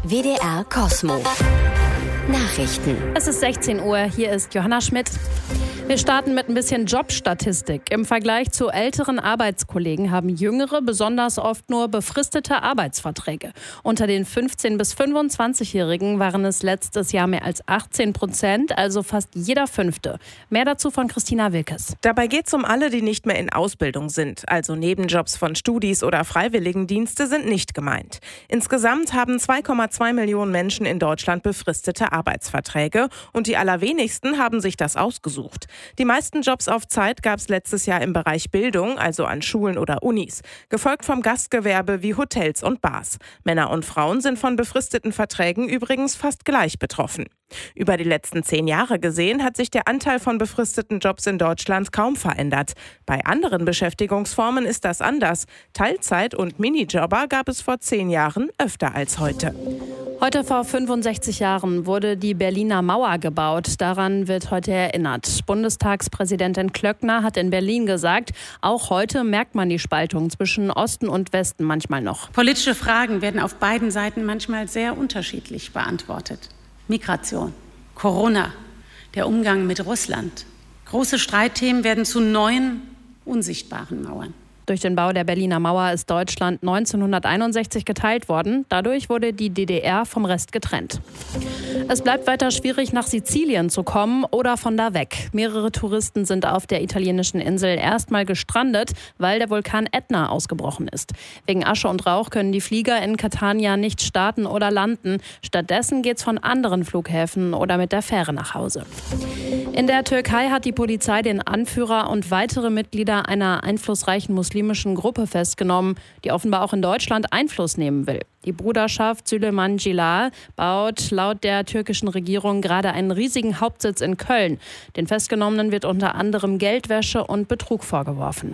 WDR Cosmo. Nachrichten. Es ist 16 Uhr, hier ist Johanna Schmidt. Wir starten mit ein bisschen Jobstatistik. Im Vergleich zu älteren Arbeitskollegen haben Jüngere besonders oft nur befristete Arbeitsverträge. Unter den 15- bis 25-Jährigen waren es letztes Jahr mehr als 18%, also fast jeder Fünfte. Mehr dazu von Christina Wilkes. Dabei geht es um alle, die nicht mehr in Ausbildung sind. Also Nebenjobs von Studis oder Freiwilligendienste sind nicht gemeint. Insgesamt haben 2,2 Millionen Menschen in Deutschland befristete Arbeitsverträge und die allerwenigsten haben sich das ausgesucht. Die meisten Jobs auf Zeit gab es letztes Jahr im Bereich Bildung, also an Schulen oder Unis, gefolgt vom Gastgewerbe wie Hotels und Bars. Männer und Frauen sind von befristeten Verträgen übrigens fast gleich betroffen. Über die letzten 10 Jahre gesehen hat sich der Anteil von befristeten Jobs in Deutschland kaum verändert. Bei anderen Beschäftigungsformen ist das anders. Teilzeit- und Minijobber gab es vor 10 Jahren öfter als heute. Heute vor 65 Jahren wurde die Berliner Mauer gebaut. Daran wird heute erinnert. Bundestagspräsidentin Klöckner hat in Berlin gesagt, auch heute merkt man die Spaltung zwischen Osten und Westen manchmal noch. Politische Fragen werden auf beiden Seiten manchmal sehr unterschiedlich beantwortet. Migration, Corona, der Umgang mit Russland. Große Streitthemen werden zu neuen, unsichtbaren Mauern. Durch den Bau der Berliner Mauer ist Deutschland 1961 geteilt worden. Dadurch wurde die DDR vom Rest getrennt. Es bleibt weiter schwierig, nach Sizilien zu kommen oder von da weg. Mehrere Touristen sind auf der italienischen Insel erstmal gestrandet, weil der Vulkan Ätna ausgebrochen ist. Wegen Asche und Rauch können die Flieger in Catania nicht starten oder landen. Stattdessen geht's von anderen Flughäfen oder mit der Fähre nach Hause. In der Türkei hat die Polizei den Anführer und weitere Mitglieder einer einflussreichen muslimischen Gruppe festgenommen, die offenbar auch in Deutschland Einfluss nehmen will. Die Bruderschaft Süleymancılar baut laut der türkischen Regierung gerade einen riesigen Hauptsitz in Köln. Den Festgenommenen wird unter anderem Geldwäsche und Betrug vorgeworfen.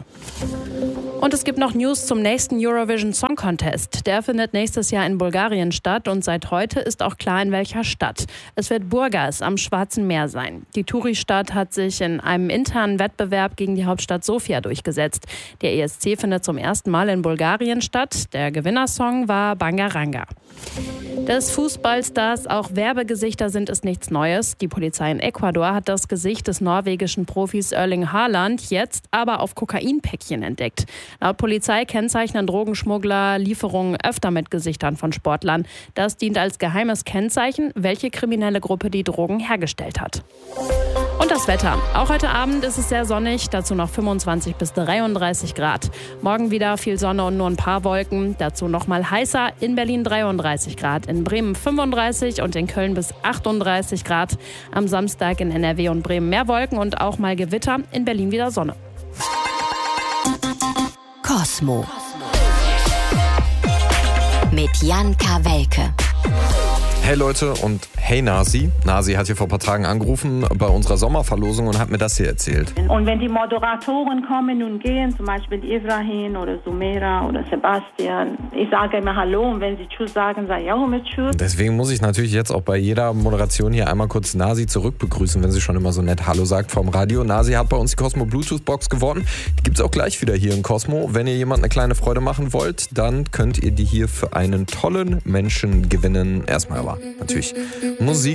Und es gibt noch News zum nächsten Eurovision Song Contest. Der findet nächstes Jahr in Bulgarien statt und seit heute ist auch klar, in welcher Stadt. Es wird Burgas am Schwarzen Meer sein. Die Touri-Stadt hat sich in einem internen Wettbewerb gegen die Hauptstadt Sofia durchgesetzt. Der ESC findet zum ersten Mal in Bulgarien statt. Der Gewinnersong war Bangaranga. Dass Fußballstars auch Werbegesichter sind, ist nichts Neues. Die Polizei in Ecuador hat das Gesicht des norwegischen Profis Erling Haaland jetzt aber auf Kokainpäckchen entdeckt. Laut Polizei kennzeichnen Drogenschmuggler Lieferungen öfter mit Gesichtern von Sportlern. Das dient als geheimes Kennzeichen, welche kriminelle Gruppe die Drogen hergestellt hat. Und das Wetter. Auch heute Abend ist es sehr sonnig, dazu noch 25 bis 33 Grad. Morgen wieder viel Sonne und nur ein paar Wolken. Dazu noch mal heißer, in Berlin 33 Grad, in Bremen 35 und in Köln bis 38 Grad. Am Samstag in NRW und Bremen mehr Wolken und auch mal Gewitter, in Berlin wieder Sonne. Cosmo. Mit Jan Kawelke. Hey Leute und hey Nasi. Nasi hat hier vor ein paar Tagen angerufen bei unserer Sommerverlosung und hat mir das hier erzählt. Und wenn die Moderatoren kommen und gehen, zum Beispiel Ibrahim oder Sumera oder Sebastian, ich sage immer Hallo und wenn sie Tschüss sagen, sage ich auch immer Tschüss. Deswegen muss ich natürlich jetzt auch bei jeder Moderation hier einmal kurz Nasi zurückbegrüßen, wenn sie schon immer so nett Hallo sagt vom Radio. Nasi hat bei uns die Cosmo Bluetooth Box gewonnen. Die gibt's auch gleich wieder hier in Cosmo. Wenn ihr jemand eine kleine Freude machen wollt, dann könnt ihr die hier für einen tollen Menschen gewinnen. Erstmal aber natürlich Musik.